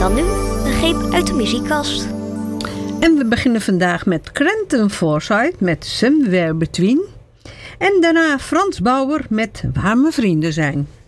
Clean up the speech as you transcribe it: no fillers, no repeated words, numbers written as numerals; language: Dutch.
dan nu een greep uit de muziekkast. En we beginnen vandaag met Crenton Forsyth met Somewhere Between. En daarna Frans Bauer met Waar mijn vrienden zijn.